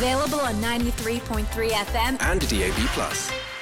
Available on 93.3 FM and DAB+.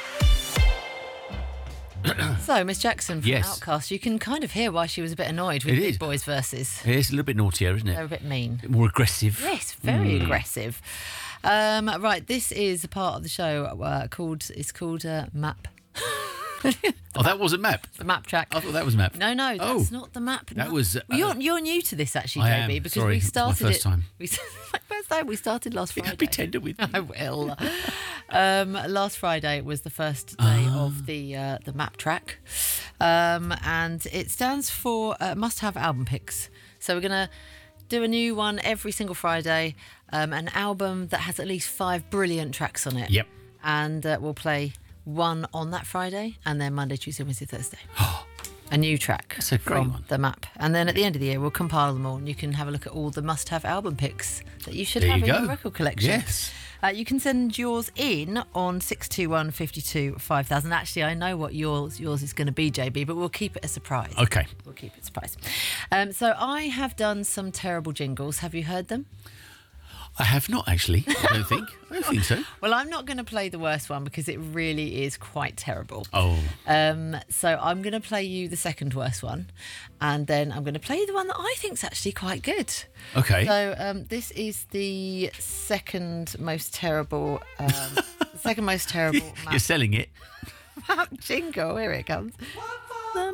So, Miss Jackson from Yes. Outcast, you can kind of hear why she was a bit annoyed with It Big is. Boys verses. It's a little bit naughtier, isn't They're a it? bit mean. More aggressive. Yes, very aggressive. Right, this is a part of the show called Map. Oh, that wasn't Map. The map track. I thought that was Map. No, that's Oh. not the map. That No. was, You're new to this actually, I JB, am. because Sorry, we it's my started first time. My first time. We started last Friday. Be tender with me. I will. Last Friday was the first day of the map track, and it stands for must-have album picks. So we're gonna do a new one every single Friday, an album that has at least 5 brilliant tracks on it. Yep. And we'll play one on that Friday, and then Monday, Tuesday, Wednesday, Thursday. A new track That's a great from one. the map. And then at the end of the year, we'll compile them all, and you can have a look at all the must-have album picks that you should There have you in go. your record collection. Yes. You can send yours in on 621 52 5000. Actually, I know what yours is going to be, JB, but we'll keep it a surprise. Okay. We'll keep it a surprise. So I have done some terrible jingles. Have you heard them? I have not, actually. I don't think so. Well, I'm not going to play the worst one because it really is quite terrible. Oh. So I'm going to play you the second worst one, and then I'm going to play you the one that I think's actually quite good. Okay. So this is the second most terrible. Second most terrible You're selling it. map jingle. Here it comes.